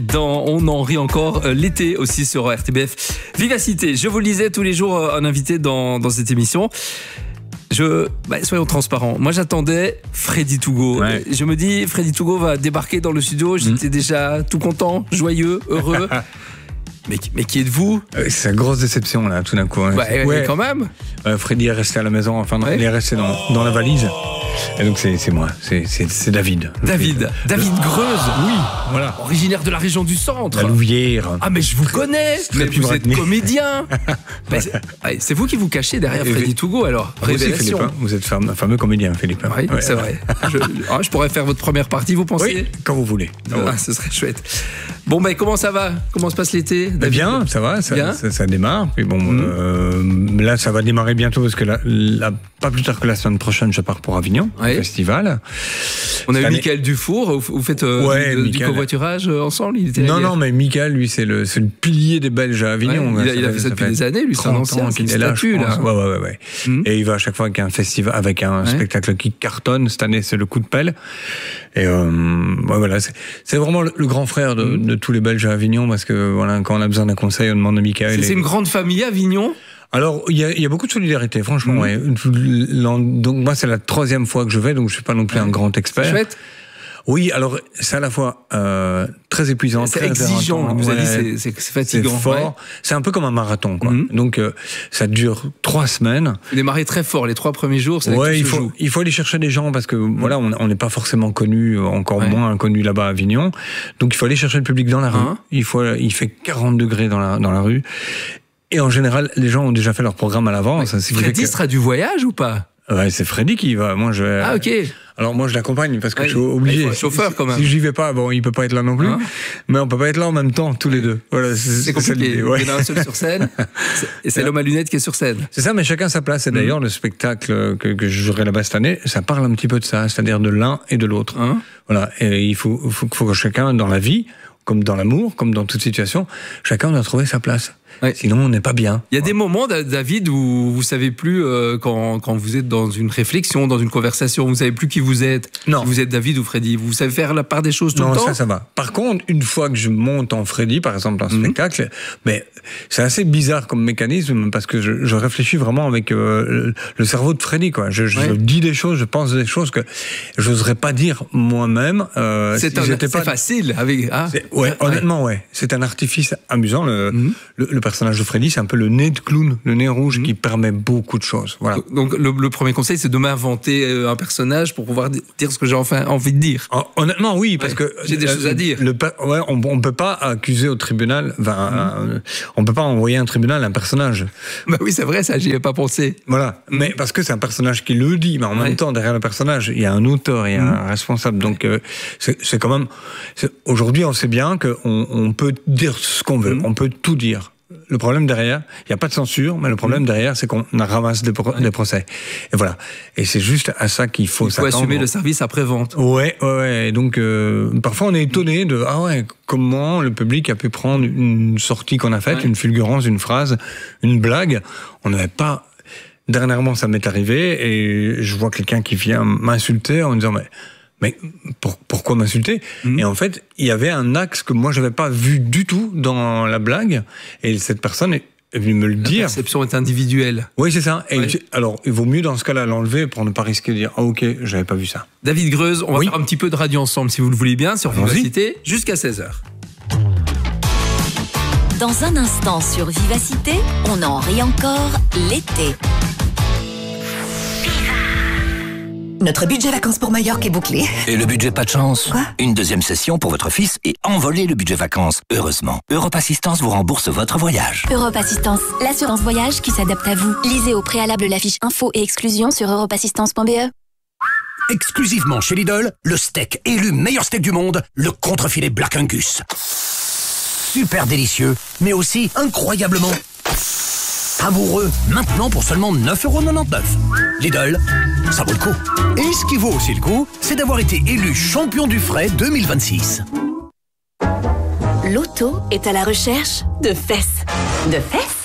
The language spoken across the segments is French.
On en rit encore l'été aussi sur RTBF Vivacité. Je vous le disais, tous les jours un invité dans cette émission. Soyons transparents. Moi, j'attendais Freddy Tougault. Ouais. Je me dis, Freddy Tougault va débarquer dans le studio. J'étais déjà tout content, joyeux, heureux. Mais qui êtes-vous ? C'est une grosse déception, là, tout d'un coup. Hein. Ouais, quand même. Freddy est resté à la maison, enfin, il est resté dans la valise. Et donc, c'est moi, c'est David. David Greuze. Oui, voilà. Originaire de la région du centre. La Louvière. Ah, mais je vous connais. Mais vous êtes comédien. C'est vous qui vous cachez derrière Freddy Tougault, alors. Vous aussi, Révélation. Philippe, vous êtes un fameux comédien, Philippe. Oui, c'est vrai. Je pourrais faire votre première partie, vous pensez ? Oui, quand vous voulez. Ce serait chouette. Bon, comment ça va ? Comment se passe l'été ? Bien, ça va, ça démarre. Puis bon, là, ça va démarrer bientôt parce que pas plus tard que la semaine prochaine, je pars pour Avignon, au festival. On a eu Michael Dufour. Vous faites du covoiturage ensemble ? Non, mais Michael, lui, c'est le pilier des Belges à Avignon. Ouais, il a fait ça depuis des années, lui, c'est un ancien. Qu'il est là, je pense. Ouais. Et il va à chaque fois avec un festival, avec un spectacle qui cartonne. Cette année, c'est le coup de pelle. Et voilà, c'est vraiment le grand frère de tous les Belges à Avignon, parce que voilà, quand on a besoin d'un conseil, on demande à Michael. C'est une grande famille à Avignon ? Alors, il y a beaucoup de solidarité, franchement. Ouais. Donc moi, c'est la 3e fois que je vais, donc je suis pas non plus un grand expert. Chouette. Oui, alors c'est à la fois très épuisant, c'est très exigeant. Vous avez dit, c'est fatigant. C'est fort. C'est un peu comme un marathon, quoi. Donc ça dure 3 semaines. Vous démarrez très fort les 3 premiers jours. Il faut aller chercher des gens parce que voilà, on n'est pas forcément connu, encore moins connu là-bas à Avignon. Donc il faut aller chercher le public dans la rue. Il fait 40 degrés dans la rue. Et en général, les gens ont déjà fait leur programme à l'avance. Freddy sera du voyage ou pas ? Ouais, c'est Freddy qui y va. Moi, je vais. Ah, ok. Alors moi, je l'accompagne parce que je suis obligé. Il faut un chauffeur quand même. Si j'y vais pas, il peut pas être là non plus. Mais on peut pas être là en même temps, tous les deux. Voilà, c'est compliqué. Il y en a un seul sur scène. Et c'est l'homme à lunettes qui est sur scène. C'est ça, mais chacun sa place. Et d'ailleurs, le spectacle que je jouerai là-bas cette année, ça parle un petit peu de ça, c'est-à-dire de l'un et de l'autre. Voilà. Et il faut que chacun, dans la vie, comme dans l'amour, comme dans toute situation, chacun doit trouver sa place. Ouais. Sinon, on n'est pas bien. Il y a des moments, David, où vous savez plus quand vous êtes dans une réflexion, dans une conversation, vous savez plus qui vous êtes. Non. Si vous êtes David ou Freddy, vous savez faire la part des choses tout le temps. Non, ça va. Par contre, une fois que je monte en Freddy, par exemple, dans un spectacle, mais c'est assez bizarre comme mécanisme parce que je réfléchis vraiment avec le cerveau de Freddy, quoi. Je dis des choses, je pense des choses que j'oserais pas dire moi-même. C'est facile avec. Honnêtement, c'est un artifice amusant. Le personnage de Freddy, c'est un peu le nez de clown, le nez rouge qui permet beaucoup de choses. Voilà. Donc le premier conseil, c'est de m'inventer un personnage pour pouvoir dire ce que j'ai envie de dire. Honnêtement, oui, parce que j'ai des choses à dire. On peut pas accuser au tribunal, on peut pas envoyer à un tribunal un personnage. Bah oui, c'est vrai, ça, j'y ai pas pensé. Voilà, mais parce que c'est un personnage qui le dit, mais en même temps, derrière le personnage, il y a un auteur, il y a un responsable. Donc c'est quand même. Aujourd'hui, on sait bien qu'on peut dire ce qu'on veut, on peut tout dire. Le problème derrière, il n'y a pas de censure, mais le problème derrière, c'est qu'on ramasse des procès. Et voilà. Et c'est juste à ça qu'il faut s'attendre. Il faut assumer le service après-vente. Ouais. Et donc, parfois, on est étonné de comment le public a pu prendre une sortie qu'on a faite, une fulgurance, une phrase, une blague. On n'avait pas. Dernièrement, ça m'est arrivé et je vois quelqu'un qui vient m'insulter en me disant mais pourquoi m'insulter ? Et en fait, il y avait un axe que moi, je n'avais pas vu du tout dans la blague. Et cette personne est venue me le dire. La perception est individuelle. Oui, c'est ça. Et alors, il vaut mieux dans ce cas-là l'enlever pour ne pas risquer de dire « Ah ok, je n'avais pas vu ça ». David Greuze, on va faire un petit peu de radio ensemble, si vous le voulez bien, sur Vivacité, jusqu'à 16h. Dans un instant sur Vivacité, on en rit encore l'été. Notre budget vacances pour Majorque est bouclé. Et le budget pas de chance ? Quoi ? Une deuxième session pour votre fils et envoler le budget vacances. Heureusement, Europe Assistance vous rembourse votre voyage. Europe Assistance, l'assurance voyage qui s'adapte à vous. Lisez au préalable la fiche info et exclusion sur europeassistance.be. Exclusivement chez Lidl, le steak élu meilleur steak du monde, le contrefilet Black Angus. Super délicieux, mais aussi incroyablement savoureux. Maintenant pour seulement 9,99 €. Lidl, ça vaut le coup. Et ce qui vaut aussi le coup, c'est d'avoir été élu champion du frais 2026. L'auto est à la recherche de fesses. De fesses ?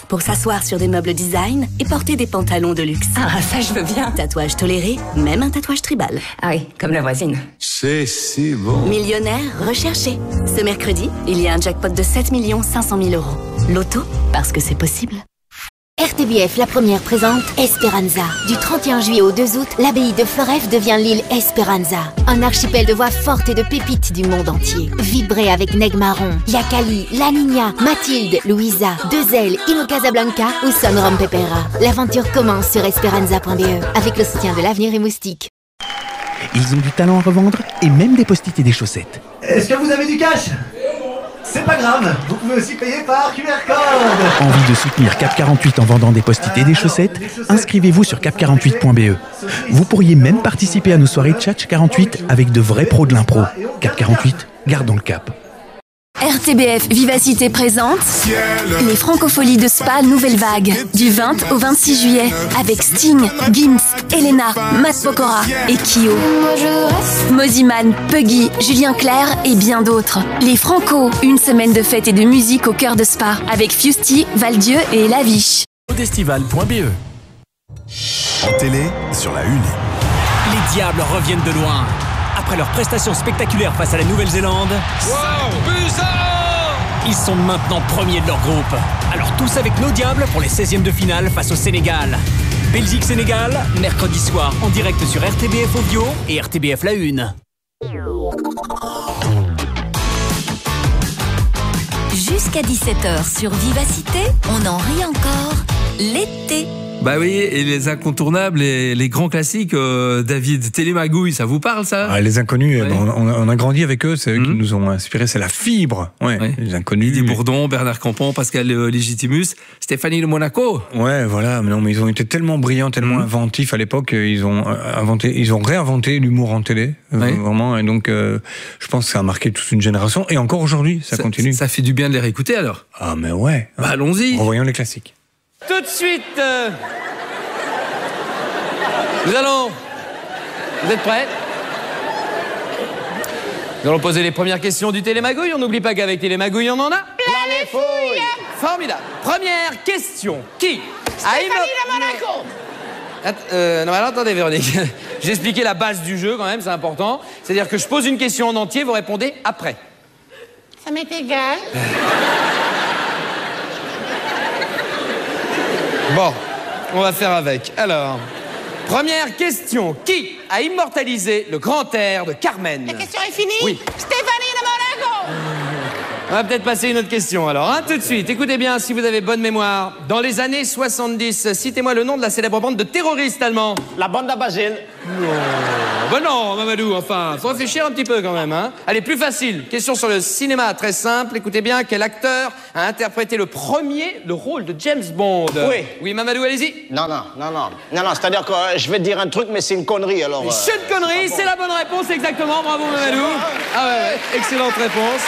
pour s'asseoir sur des meubles design et porter des pantalons de luxe. Ah, ça, je veux bien. Tatouage toléré, même un tatouage tribal. Ah oui, comme la voisine. C'est si bon. Millionnaire recherché. Ce mercredi, il y a un jackpot de 7 500 000 euros. Loto, parce que c'est possible. RTBF, la première présente Esperanza. Du 31 juillet au 2 août, l'abbaye de Floreffe devient l'île Esperanza. Un archipel de voix fortes et de pépites du monde entier. Vibrez avec Neg Marron, Yakali, La Niña, Mathilde, Louisa, Dezel, Ino Casablanca ou Son Rom Pepera. L'aventure commence sur esperanza.be avec le soutien de l'Avenir et Moustique. Ils ont du talent à revendre et même des post-it et des chaussettes. Est-ce que vous avez du cash ? C'est pas grave, vous pouvez aussi payer par QR code. Envie de soutenir Cap 48 en vendant des post-it et des chaussettes? Inscrivez-vous sur cap48.be. Vous pourriez même participer à nos soirées Tchatch 48 avec de vrais pros de l'impro. Cap 48, gardons le cap. RTBF Vivacité présente les Francopholies de Spa Nouvelle Vague du 20 au 26 juillet avec Sting, Gims, Elena, Matt Pokora et Kyo. Moziman, Puggy, Julien Clerc et bien d'autres. Les Franco, une semaine de fête et de musique au cœur de Spa avec Fusty, Valdieu et Laviche. Festival.be. En télé, sur la une. Les Diables reviennent de loin. Après leur prestation spectaculaire face à la Nouvelle-Zélande, ils sont maintenant premiers de leur groupe. Alors tous avec nos Diables pour les 16e de finale face au Sénégal. Belgique-Sénégal, mercredi soir en direct sur RTBF Audio et RTBF La Une. Jusqu'à 17h sur Vivacité, on en rit encore. L'été. Bah oui, et les incontournables, les grands classiques, David, Télémagouille, ça vous parle ça? Ah, les inconnus, ouais. On a grandi avec eux, c'est eux qui nous ont inspiré, c'est la fibre. Ouais. Les inconnus. Didier Bourdon, Bernard Campan, Pascal Légitimus, Stéphanie de Monaco. Ouais, voilà, mais non, mais ils ont été tellement brillants, tellement inventifs à l'époque, ils ont réinventé l'humour en télé, vraiment, et donc je pense que ça a marqué toute une génération, et encore aujourd'hui, ça continue. Ça fait du bien de les réécouter alors. Ah mais ouais. Bah, allons-y. Revoyons les classiques. Tout de suite, nous allons... Vous êtes prêts? Nous allons poser les premières questions du Télémagouille. On n'oublie pas qu'avec Télémagouille, on en a... Plein les fouilles. Formidable. Première question. Qui Stéphanie de Monaco. Non mais alors, attendez Véronique. J'ai expliqué la base du jeu quand même, c'est important. C'est-à-dire que je pose une question en entier, vous répondez après. Ça m'est égal. Bon, on va faire avec. Alors, première question. Qui a immortalisé le grand air de Carmen? La question est finie? Oui. Stéphanie de Monaco. On va peut-être passer à une autre question alors, hein, tout de suite. Écoutez bien, si vous avez bonne mémoire. Dans les années 70, citez-moi le nom de la célèbre bande de terroristes allemands. La bande à Basile. Non. Ben non, Mamadou, enfin, faut réfléchir un petit peu quand même, hein. Allez, plus facile. Question sur le cinéma, très simple. Écoutez bien, quel acteur a interprété le rôle de James Bond? Oui. Oui, Mamadou, allez-y. Non, c'est-à-dire que je vais te dire un truc, mais c'est une connerie, alors... C'est une connerie, c'est la bonne réponse, exactement. Bravo, Mamadou. Ah ouais, excellente réponse.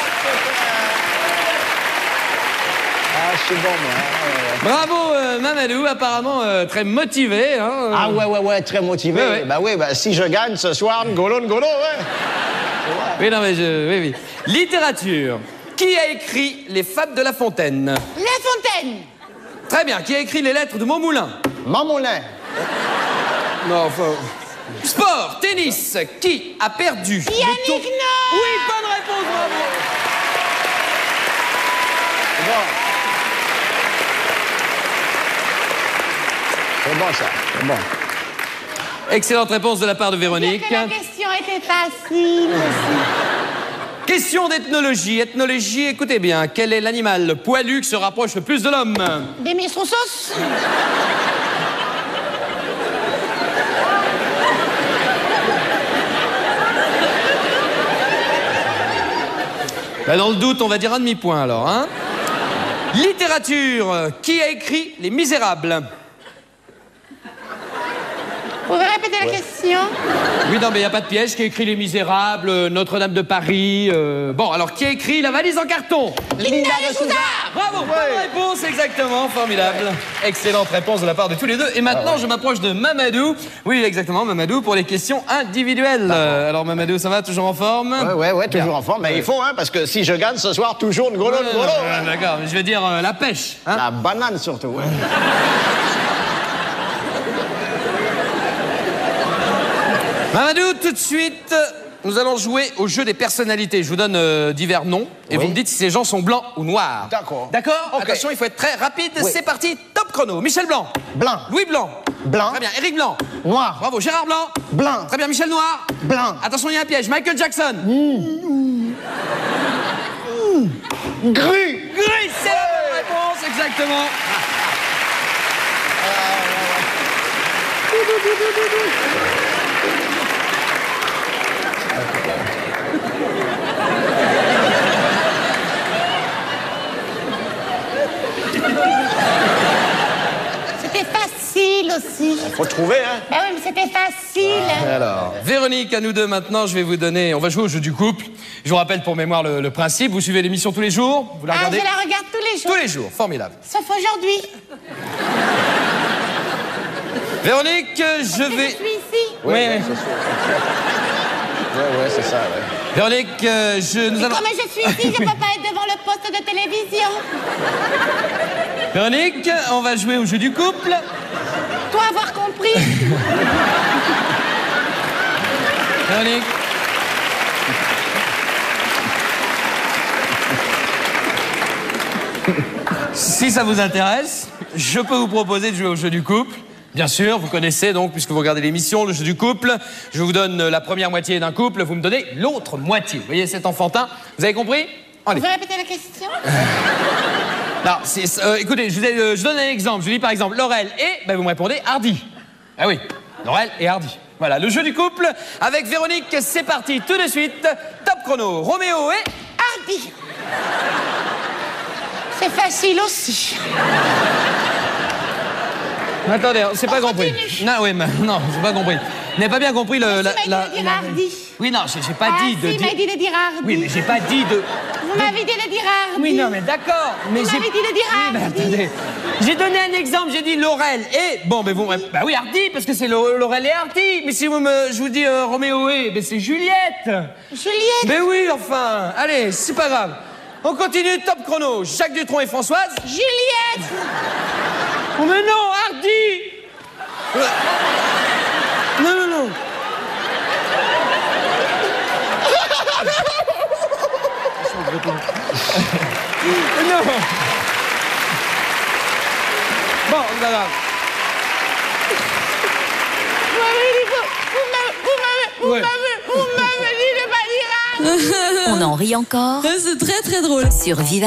Ah, je suis bon, moi. Bravo, Mamadou, apparemment très motivé. Hein. Ah ouais, très motivé. Ouais. Bah oui, si je gagne ce soir, ngolo, ouais. Oui, non, mais oui. Littérature. Qui a écrit les Fables de La Fontaine? La Fontaine. Très bien. Qui a écrit les lettres de Montmoulin? Montmoulin. Non, enfin... Sport, tennis. Qui a perdu? Yannick Noah. Oui, bonne réponse, bravo. Bon. C'est bon, ça. C'est bon. Excellente réponse de la part de Véronique. La question était facile aussi. Question d'ethnologie. Ethnologie, écoutez bien. Quel est l'animal poilu qui se rapproche le plus de l'homme? Des Roussos. Là, dans le doute, on va dire un demi-point alors, hein. Littérature. Qui a écrit Les Misérables? Vous pouvez répéter la question? Oui, non, mais il n'y a pas de piège. Qui a écrit Les Misérables, Notre-Dame de Paris Bon, alors, qui a écrit La valise en carton? Linda de Souza. Bravo, bonne réponse, exactement, formidable. Excellente réponse de la part de tous les deux. Et maintenant, je m'approche de Mamadou. Oui, exactement, Mamadou, pour les questions individuelles. Alors, Mamadou, ça va? Toujours en forme? Ouais, toujours en forme. Mais il faut, hein, parce que si je gagne ce soir, toujours le gros lot. D'accord, mais je vais dire la pêche. Hein? La banane, surtout. Ouais. Mamadou, tout de suite, nous allons jouer au jeu des personnalités. Je vous donne divers noms et vous me dites si ces gens sont blancs ou noirs. D'accord. D'accord? Okay. Attention, il faut être très rapide. Oui. C'est parti, top chrono. Michel Blanc. Blanc. Louis Blanc. Blanc. Très bien. Éric Blanc. Noir. Bravo. Gérard Blanc. Blanc. Très bien. Michel Noir. Blanc. Attention, il y a un piège. Michael Jackson. Gris. Gris, c'est la bonne réponse, exactement. C'était facile aussi. Faut trouver, hein. Bah oui, mais c'était facile. Alors, Véronique, à nous deux maintenant, je vais vous donner... On va jouer au jeu du couple. Je vous rappelle pour mémoire le principe. Vous suivez l'émission tous les jours? Vous la regardez? Je la regarde tous les jours. Tous les jours, formidable. Sauf aujourd'hui. Véronique, je vais... Je suis ici. Oui, c'est sûr. Ouais, c'est ça, ouais. Véronique, nous allons... Comme je suis ici, je peux pas être devant le poste de télévision. Véronique, on va jouer au jeu du couple. Toi avoir compris. Véronique. Si ça vous intéresse, je peux vous proposer de jouer au jeu du couple. Bien sûr, vous connaissez donc, puisque vous regardez l'émission, le jeu du couple. Je vous donne la première moitié d'un couple, vous me donnez l'autre moitié. Vous voyez, c'est enfantin. Vous avez compris? Allez. Vous pouvez répéter la question? Non, écoutez, je donne un exemple. Je dis par exemple Laurel et, vous me répondez Hardy. Ah oui, Laurel et Hardy. Voilà, le jeu du couple avec Véronique, c'est parti tout de suite. Top chrono, Roméo et Hardy. C'est facile aussi. Attendez, c'est pas compris. Non, oui, mais non, j'ai pas compris. Vous n'avez pas bien compris le... Il m'a dit de dire Hardy. Oui, non, j'ai pas dit de dire... il m'a dit de dire Hardy. Oui, mais j'ai pas dit de... Vous m'avez dit de dire Hardy. Oui, non, mais d'accord. Mais vous m'avez dit de dire Hardy. Oui, mais attendez. J'ai donné un exemple, j'ai dit Laurel et... Bon, mais vous... Bah oui, Hardy, parce que c'est Laurel et Hardy. Mais si je vous dis Roméo et... c'est Juliette. Juliette. Mais oui, enfin. Allez, c'est pas grave. On continue, top chrono. Jacques Dutronc et Françoise. Juliette. Oh, mais non, Hardy. Non. Non. Bon, voilà. Vous m'avez dit de pas dire Hardy. On en rit encore. C'est très très drôle. Sur Viva.